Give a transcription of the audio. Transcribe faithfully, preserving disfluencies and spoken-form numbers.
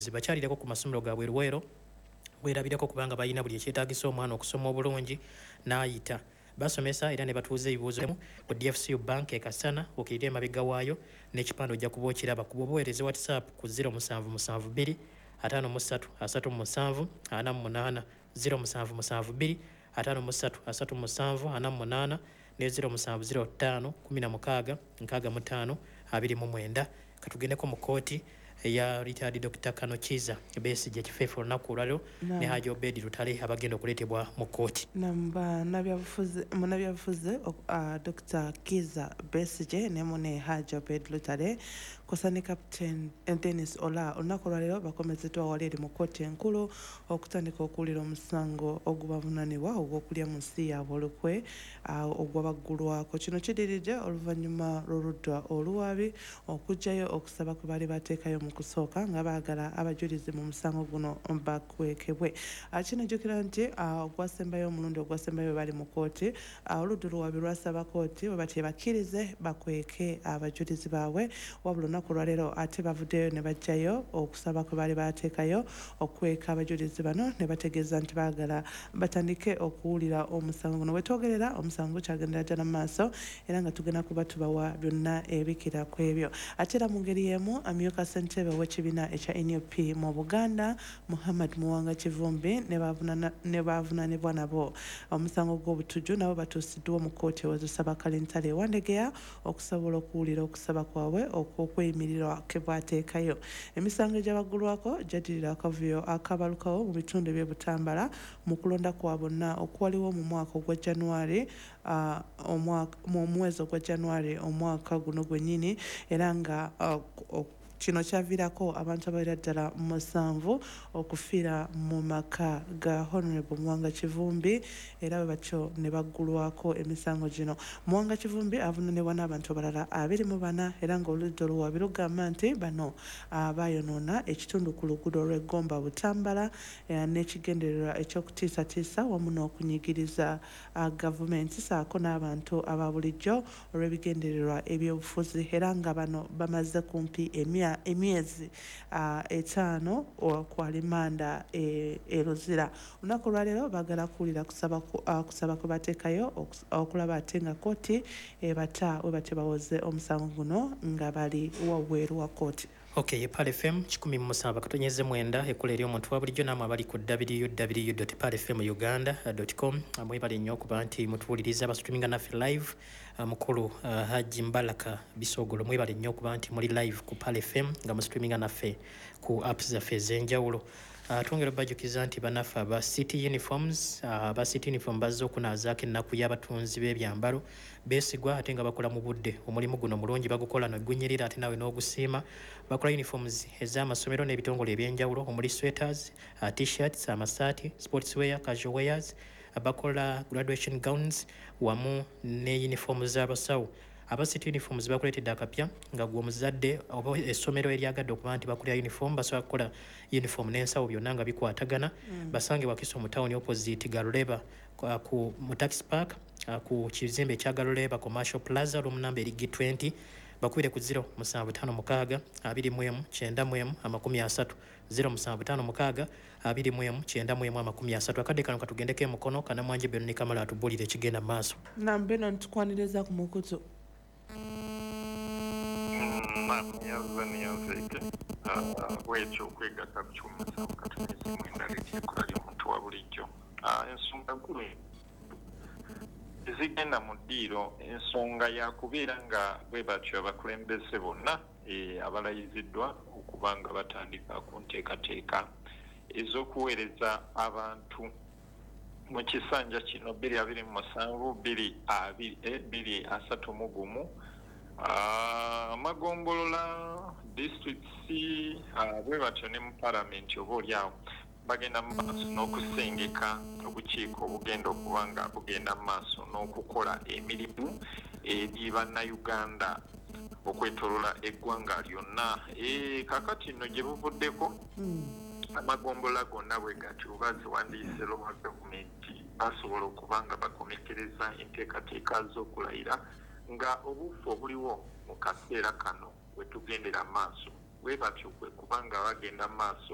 zibakyalirako ku masomero gaabwe Luweero weerabirako kubanga balina buli ekyetaagisa omwana okusoma obulungi n'ayita basomesa era ne batuuza ebibuuzo ku D F C U Bank e Kasana okirira emabega waayo n'ekipande ojja kuba okiraba ku buweereza WhatsApp ku zero seven seven two ataano mu ssatu asatu mu musanvu ana mu munaana zero seven seven two ataano mu ssatu asatu mu musanvu ana mu munaana ne zero seven zero five kumi na mukaaga nkaaga mu ttaano abiri mu mwenda katugendeko mu kooti ya retired Doctor Kano Kiza Besigye kifeefo olunaku olwaliro ne Haji Obedi Lutale abagenda okuleetebwa mu kooti. Namba nabyabufuzi munabyabufuzi uh, Doctor Kiza Besigye ne mune Haji Obedi Lutale kosani Captain Dennis Ola olunaku olwaliro bakomezeddwa wali mu kooti enkulu okutandika okuwulira omusango ogubavunanibwa ogw'okulya mu nsi yaabwe olukwe uh, ogwabaggulwako. Kino kidiridde oluvannyuma lw'oludda oluwaabi okujjayo okusaba kwe baali bateekayo mu kusooka nga baagala abajulizi mu musango guno bakwekebwe. Kinajjukira nti ogwasembayo omulundi ogwasembayo bali mu kooti oludda oluwaabi lwasaba kooti bwe bati bakkirize bakweke abajulizi baabwe wabula olunaku olwaleero ate bavuddeyo ne bajjayo okusaba kwe baali baateekayo okweka abajulizi bano ne bategeeza nti baagala batandike okuwulira omusango guno. Wetwogerera omusango gukyagendera ddala mu maaso era nga tugenda kuba tubawa byonna ebikira ku ebyo. Ate era mu ngeri y'emu amyuka ssentebe w'ekibiina ekya N U P mu Buganda Muhammad Muwanga Kivumbi ne baavunanibwa nabo omusango gw'obutujju nabo batuusiddwa mu kooti ewazusaba Kalintale ewandegeya okusobola okuwulira okusaba kwabwe okw'okweyimirira ke bwateekayo. Emisango egyabaggulwako gyaddirira akavuyo akabalukawo mu bitundu by'e Butambala mu kulonda kwa bonna okuwaliwo mu mwaka ogwa January uh, mu mwezi ogwa January omwaka guno gwennyini era nga uh, kino kyaviirako abantu abalira ddala musanvu okufiira mu maka ga Honorable Muwanga Kivumbi era bwe batyo ne baggulwako emisango gino. Muwanga Kivumbi avunanibwa n'abantu abalala abiri mu bana era ng'oludda oluwaabi lugamba nti bano baayonoona ekitundu ku luguudo lw'Egomba Butambala n'ekigendererwa eky'okutiisatiisa wamu n'okunyigiriza gavumenti saako n'abantu aba bulijjo olw'ebigendererwa ebyobufuzi era nga bano bamaze kumpi emya emyezi uh, etaano kwa limanda e, e Luzira. Olunaku olwaleero baagala kuwulira kusaba uh, kusaba kwe bateekayo okulaba ate nga kooti ebata we bate bawoze omusango guno nga bali wabweru wa kooti. Okay, Pal F M kikumi mu musanvu katonyeze mwenda ekula eri omuntu wa bulijjo namwe abali ku w w w dot pal f m uganda dot com amwebale nnyo okuba nti mutuwuliriza abastreaminga naffe live uh, mukulu uh, Haji Mbalaka Bisogolo mwebale nnyo okuba nti muli live ku Pal F M nga mustreaminga naffe ku apps zaffe ez'enjawulo. Uh, twongera bajukiza nti banaffe aba City Uniforms uh, aba City Uniform bazze okunaazaako ennaku y'abatunzi b'ebyambalo beesigwa ate nga bakola mu budde. Omulimu guno mulungi bagukola n'oggunyirira ate nawe n'ogusiima. Bakola uniforms ez'amasomero n'ebitongole ebyenjawulo omuli sweaters, uh, t-shirts, amasaati, sportswear, casual wears, uh, bakola graduation gowns wamu ne uniform z'abasawo. Aba City Uniforms bakuleetedde akapya nga gwe omuzadde oba essomero eryagadde okuba nti bakulira uniform basobola kukola uniform n'ensawo byonna nga bikwatagana. mm. Basange Wakiso mu town opposite Galuleba ku mu taxi park uh, ku kizimbe ekya Galuleba Commercial Plaza room number eri G twenty bakubire ku zero seven five six two one one nine one three zero seven five six two one one nine one three akadde kano katugendeko emukono Kanamwanje Benoni Kamala atubulire ekigenda mu maaso. Nambe ntukwaniriza ku mukutu Nyaza niyazeke wekyo okwegatta kukyumusanvu katoneze mwenda lekyekola ly'omuntu wa bulijjo. Ensonga nkulu ezigenda mu ddiiro ensonga yakubeera nga bwe batyo abakulembeze bonna abalayiziddwa okuba nga batandika ku nteekateeka ez'okuweereza abantu mu kisanja kino bbiri abiri mu musanvu bbiri bbiri asatu mu gumu Magombolola district C bwe batyo ne mu parliament oba olyawo bagenda mu maaso n'okusengeka obukiiko obugenda okuba nga bugenda mu maaso n'okukola emirimu eri bannayuganda okwetolola eggwanga lyonna. Kakati nno gye buvuddeko amagombolola gonna bwe gatyo baziwandiise lwa gavumenti basobola okuba nga bakomekereza enteekateeka z'okulayira nga obufu obuliwo mu kaseera kano we tugendera maaso bwe batyo kwe kubanga bagenda maaso